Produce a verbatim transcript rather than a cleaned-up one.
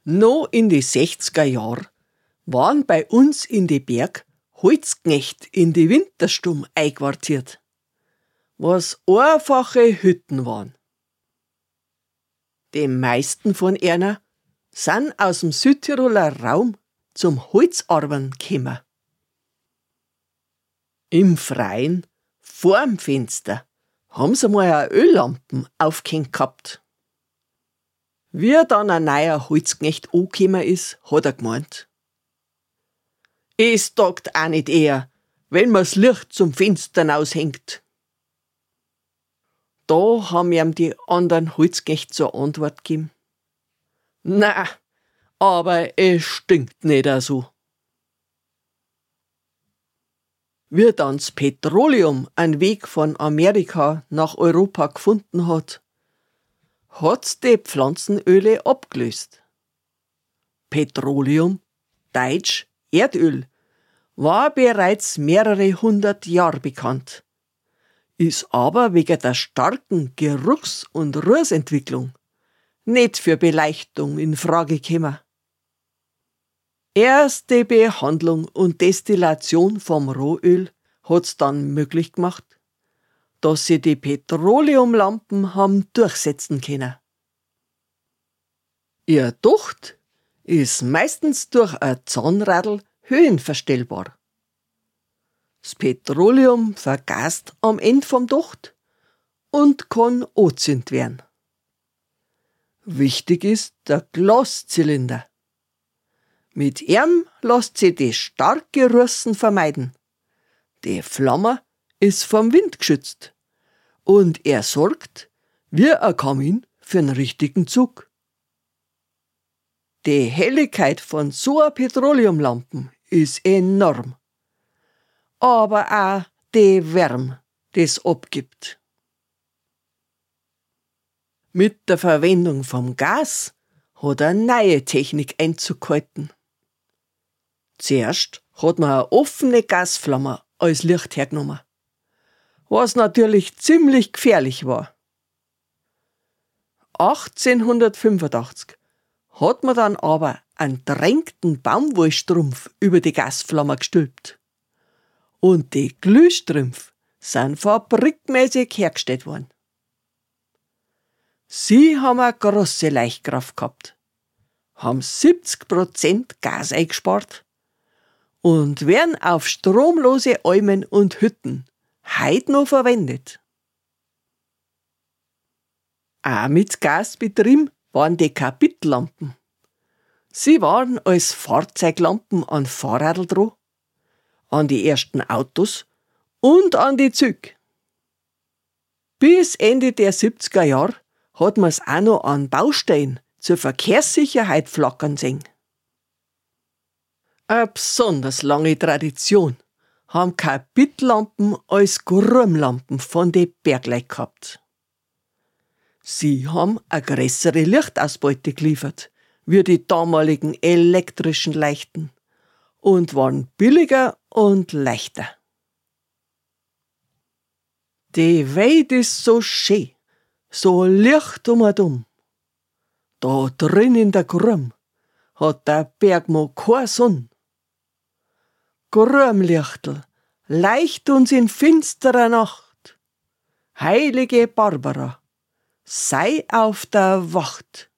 Noch in die sechziger Jahr waren bei uns in die Berg Holzknecht in die Winterstumm einquartiert, was einfache Hütten waren. Die meisten von einer sind aus dem Südtiroler Raum zum Holzarbeiten gekommen. Im Freien, vorm Fenster, haben sie mal eine Öllampen aufgehängt gehabt. Wie dann ein neuer Holzknecht angekommen ist, hat er gemeint: Es taugt auch nicht eher, wenn man's Licht zum Fenster aushängt. Da haben ihm die anderen Holzknechte zur Antwort gegeben: Na, aber es stinkt nicht so. Wie dann das Petroleum einen Weg von Amerika nach Europa gefunden hat, hat's die Pflanzenöle abgelöst. Petroleum, deutsch Erdöl, war bereits mehrere hundert Jahre bekannt, ist aber wegen der starken Geruchs- und Rußentwicklung nicht für Beleuchtung in Frage gekommen. Erst die Behandlung und Destillation vom Rohöl hat's dann möglich gemacht, dass sie die Petroleumlampen haben durchsetzen können. Ihr Docht ist meistens durch ein Zahnradl höhenverstellbar. Das Petroleum vergast am Ende vom Docht und kann angezündet werden. Wichtig ist der Glaszylinder. Mit ihm lässt sich die starke Russen vermeiden. Die Flamme ist vom Wind geschützt und er sorgt, wie ein Kamin, für einen richtigen Zug. Die Helligkeit von so einer Petroleumlampen ist enorm, aber auch die Wärme, die es abgibt. Mit der Verwendung vom Gas hat eine neue Technik Einzug gehalten. Zuerst hat man eine offene Gasflamme als Licht hergenommen, was natürlich ziemlich gefährlich war. achtzehnhundertfünfundachtzig hat man dann aber einen drängten Baumwollstrumpf über die Gasflamme gestülpt. Und die Glühstrümpfe sind fabrikmäßig hergestellt worden. Sie haben eine grosse Leuchtkraft gehabt, haben siebzig Prozent Gas eingespart und werden auf stromlose Almen und Hütten heute noch verwendet. Auch mit Gasbetrieb waren die Kapitlampen. Sie waren als Fahrzeuglampen an Fahrrädl dran, an die ersten Autos und an die Züge. Bis Ende der siebziger Jahre hat man's auch noch an Baustellen zur Verkehrssicherheit flackern sehen. Eine besonders lange Tradition haben Kapitlampen als Grummlampen von den Bergleuten gehabt. Sie haben eine größere Lichtausbeute geliefert wie die damaligen elektrischen Leuchten und waren billiger und leichter. Die Welt ist so schön, so licht um und um. Da drin in der Grumm hat der Bergmann keine Sonne. Grummlichtel, leicht uns in finsterer Nacht. Heilige Barbara, sei auf der Wacht.